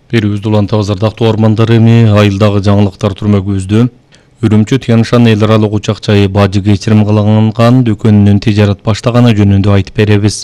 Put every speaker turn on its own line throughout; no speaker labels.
Берүүбүздү улантабыз ардактуу угармандар, эми айылдагы жаңылыктар түрмөгүбүздү. Үрүмчү Тянь-Шань эл аралык учак жайы бажы кечирим кылынган дүкөнүнүн тижарат баштаганы жөнүндө айтып беребиз.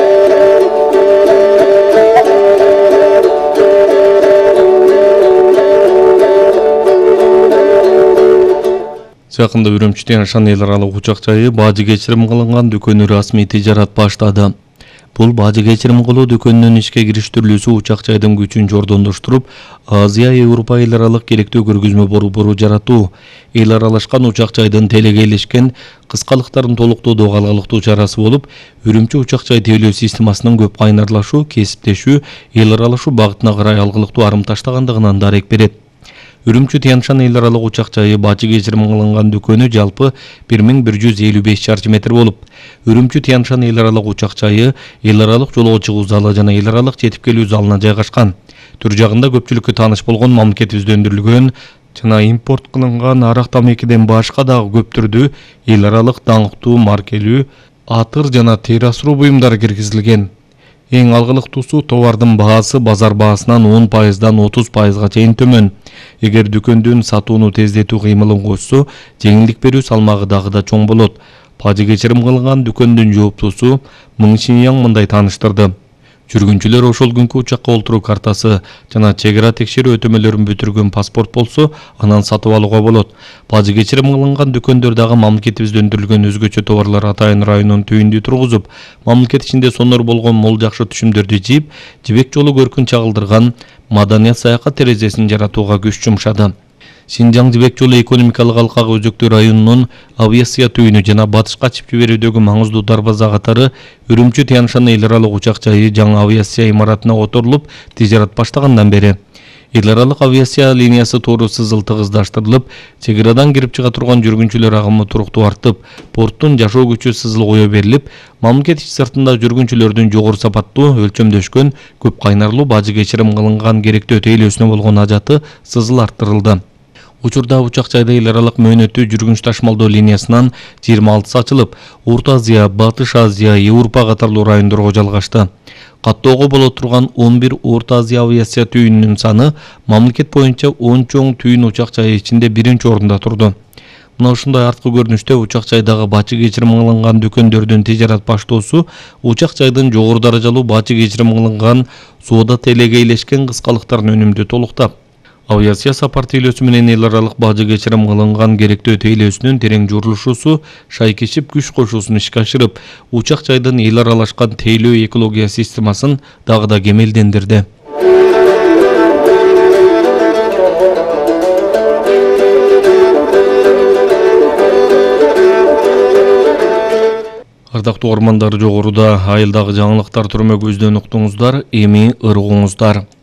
Жакында Үрүмчү Тянь-Шань эл аралык учак жайы бажы кечирим кылынган дүкөнү расмий тижарат баштады. Бул бажы кечирим кылуу дүкөнүнүн ишке кириштирилүүсү учак жайдын күчүн жордондоштуруп, Азия Европа эл аралык керектүү көргөзмө борбору жаратуу, эл аралашкан учак жайдын телегейлешкен кыскалыктарын толуктоодо калгалыктуу чарасы болуп, Үрүмчү учак жай тейлөө системасынын көп кайнарлашуу, кесиптешүү, эл аралашуу багытына карай алгылыктуу арым таштагандыгынан дарек берет. Үрүмчү Тянь-Шань эл аралык учак жайы бажы кечирим кылынган дүкөнү жалпы 1155 чарчы метр болуп, Үрүмчү Тянь-Шань эл аралык учак жайы эл аралык жолго чыгуу залы жана эл аралык жетип келүү залына жайгашкан. Түр жагында көпчүлүккө тааныш болгон мамлекетибизде өндүрүлгөн жана импорт кылынган арак тамекиден башка дагы көп түрдүү эл аралык даңктуу маркелүү атыр жана тери асыроо буюмдары киргизилген. Эң алгылыктуусу товардын баасы базар баасынан 10%дан 30%га чейин төмөн. Эгер дүкөндүн сатууну тездетүү кыймылын кошсо, жеңилдик берүү салмагы дагы да чоң болот. Бажы кечирим кылынган дүкөндүн жооптуусу Мың Шиньяң мындай тааныштырды. Жүргүнчүлөр ошол күнкү учакка олтуруу картасы жана чек ара текшерүү өтөмөлөрүн бүтүргөн паспорт болсо, анан сатып алууга болот. Бажы кечирим кылынган дүкөндөр дагы мамлекетибизде өндүрүлгөн өзгөчө товарлар атайын районунун түбүндө тургузуп, мамлекет ичинде сонор болгон мол жакшы түшүмдөрдү жийип, жибек жолу көркүн чагылдырган маданият саякат терезесин жаратууга күч жумшады. Шинжаң жибек жолу экономикалык алкагы өзөктүү районунун авиация түйүнү жана батышка ачып жиберүүдөгү маңыздуу дарбаза катары Үрүмчү Тянь-Шань эл аралык учак жайы жаңы авиация имаратына отурулуп, тижарат баштагандан бери эл аралык авиация линиясы тоору сызыл тыгыздаштырылып, чек арадан кирип чыга турган жүргүнчүлөр агымы туруктуу артып, порттун жашоо күчү сызыл кое берилип, мамлекет ич сыртында жүргүнчүлөрдүн жогору сапаттуу өлчөмдөшкөн көп кайнарлуу бажы кечирим кылынган керектөө тейлөөсүнө болгон ажаты сызыл арттырылды. Учурда учак жайда эл аралык мөөнөттүү жүргүнч ташмалдоо линиясынан 26 ачылып, Орто Азия, Батыш Азия, Европа катарлуу райондорго жалгашты. Каттоого боло турган 11 Орто Азия авиация түйүнүнүн саны мамлекет боюнча 10 чоң түйүн учак жайы ичинде биринчи орунда турду. Мына ушундай арткы көрүнүштө учак жайдагы бажы кечирим кылынган дүкөндөрдүн тижарат баштоосу учак жайдын жогору даражалуу бажы кечирим кылынган соода телегейлешкен кыскалыктарын өнүмдү толуктап, авиация сапар тейлөөсү менен эл аралык бажы кечирим кылынган керектөө тейлөөсүнүн терең журулушуусу шайкешип күч кошуусун ишке ашырып, учак жайдын эл аралашкан тейлөө экология системасын дагы да кемелдендирди. Ардактуу угармандар, жогоруда айылдагы жаңылыктар түрмөгүбүздөн уктуңуздар, эми ыргуңуздар.